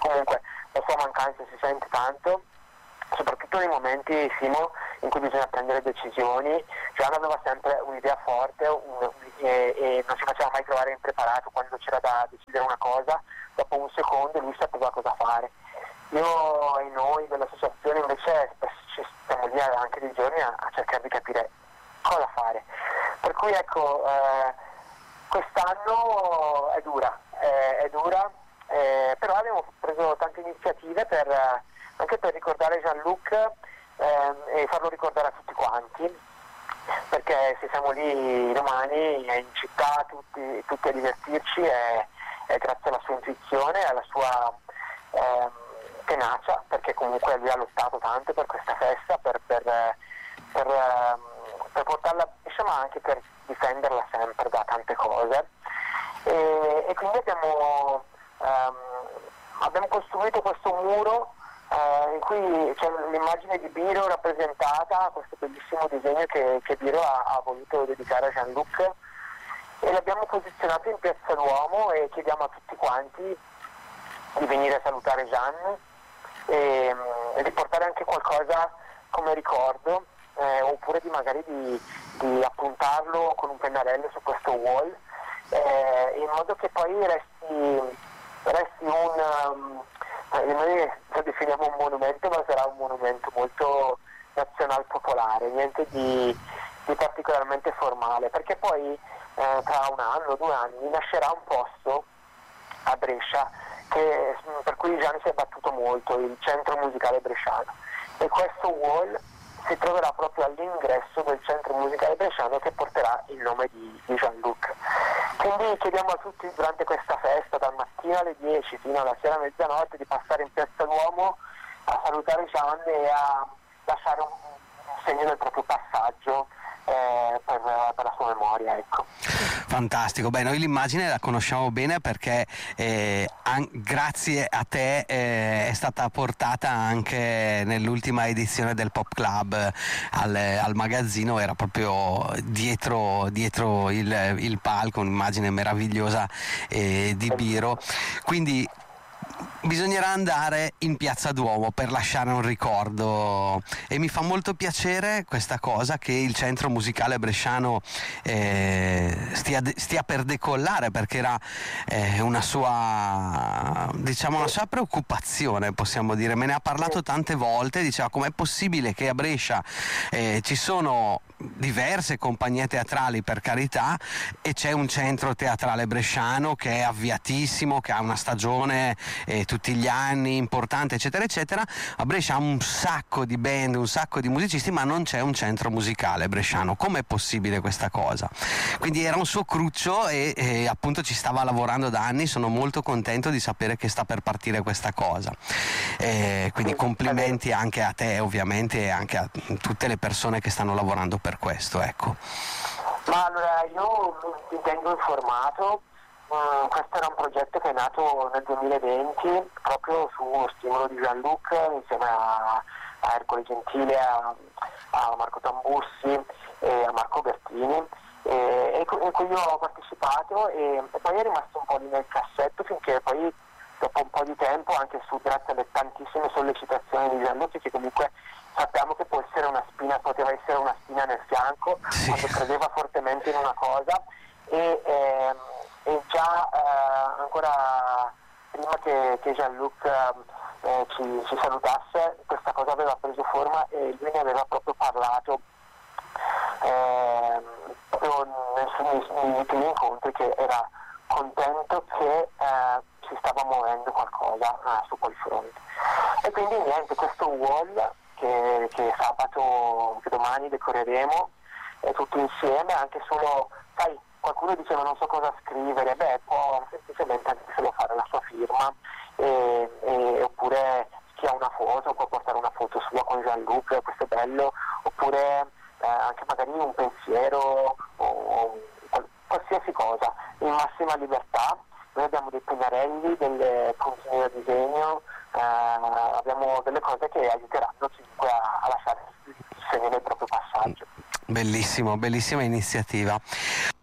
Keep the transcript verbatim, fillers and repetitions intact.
comunque la sua mancanza si sente tanto, soprattutto nei momenti, Simo, in cui bisogna prendere decisioni. Gian aveva sempre un'idea forte un, e, e non si faceva mai trovare impreparato. Quando c'era da decidere una cosa, dopo un secondo lui sapeva cosa fare. Io e noi dell'associazione invece ci stiamo lì anche dei giorni a, a cercare di capire cosa fare. Per cui ecco, eh, quest'anno è dura, eh, è dura, eh, però abbiamo preso tante iniziative per, eh, anche per ricordare Jean-Luc eh, e farlo ricordare a tutti quanti, perché se siamo lì domani in città tutti, tutti a divertirci è, è grazie alla sua intuizione, alla sua eh, tenacia, perché comunque lui ha lottato tanto per questa festa, per, per, per, per portarla, diciamo, anche per difenderla sempre da tante cose. E, e quindi abbiamo, um, abbiamo costruito questo muro uh, in cui c'è l'immagine di Biro rappresentata, questo bellissimo disegno che, che Biro ha, ha voluto dedicare a Jean-Luc, e l'abbiamo posizionato in Piazza Duomo e chiediamo a tutti quanti di venire a salutare Jean e, e di portare anche qualcosa come ricordo, eh, oppure di magari di, di appuntarlo con un pennarello su questo wall, eh, in modo che poi resti, resti un, um, noi lo definiamo un monumento, ma sarà un monumento molto nazional popolare, niente di, di particolarmente formale, perché poi eh, tra un anno, due anni nascerà un posto a Brescia che, per cui Gianni si è battuto molto, il Centro Musicale Bresciano, e questo wall si troverà proprio all'ingresso del Centro Musicale Bresciano che porterà il nome di, di Jean-Luc. Quindi chiediamo a tutti durante questa festa, dal mattino alle dieci fino alla sera a mezzanotte, di passare in Piazza Duomo a salutare Jean e a lasciare un, un segno del proprio passaggio eh, per, per la sua memoria, ecco. Fantastico, beh, noi l'immagine la conosciamo bene perché eh, an- grazie a te eh, è stata portata anche nell'ultima edizione del Pop Club al, al magazzino, era proprio dietro, dietro il, il palco, un'immagine meravigliosa eh, di Biro, quindi bisognerà andare in Piazza Duomo per lasciare un ricordo, e mi fa molto piacere questa cosa che il Centro Musicale Bresciano eh, stia, de- stia per decollare, perché era eh, una sua, diciamo, una sua preoccupazione, possiamo dire. Me ne ha parlato tante volte, diceva com'è possibile che a Brescia eh, ci sono diverse compagnie teatrali, per carità, e c'è un centro teatrale bresciano che è avviatissimo, che ha una stagione eh, tutti gli anni importante, eccetera eccetera. A Brescia ha un sacco di band, un sacco di musicisti, ma non c'è un centro musicale bresciano. Com'è possibile questa cosa? Quindi era un suo cruccio e, e appunto ci stava lavorando da anni. Sono molto contento di sapere che sta per partire questa cosa, eh, quindi complimenti anche a te, ovviamente, e anche a tutte le persone che stanno lavorando per questo, ecco. Ma allora io mi tengo informato. Uh, questo era un progetto che è nato nel duemilaventi proprio su stimolo di Jean-Luc, insieme a, a Ercole Gentile, a, a Marco Tambussi e a Marco Bertini, e, e, e cui io ho partecipato, e, e poi è rimasto un po' lì nel cassetto finché poi dopo un po' di tempo, anche su grazie alle tantissime sollecitazioni di Jean-Luc, che comunque sappiamo che può essere una spina, poteva essere una spina nel fianco, sì, quando credeva fortemente in una cosa, e ehm, e già eh, ancora prima che, che Jean-Luc eh, ci, ci salutasse, questa cosa aveva preso forma e lui ne aveva proprio parlato eh, proprio nei, nei primi incontri, che era contento che eh, si stava muovendo qualcosa eh, su quel fronte. E quindi niente, questo wall che, che sabato, che domani decoreremo eh, tutti insieme, anche solo, sai, qualcuno diceva non so cosa scrivere, beh, può semplicemente anche solo fare la sua firma, e, e, oppure chi ha una foto può portare una foto sua con Jean-Luc, questo è bello, oppure eh, anche magari un pensiero o, o qualsiasi cosa, in massima libertà. Noi abbiamo dei pennarelli, delle puntine da disegno, eh, abbiamo delle cose che aiuteranno chiunque a, a lasciare il segno del proprio passaggio. Bellissimo, bellissima iniziativa.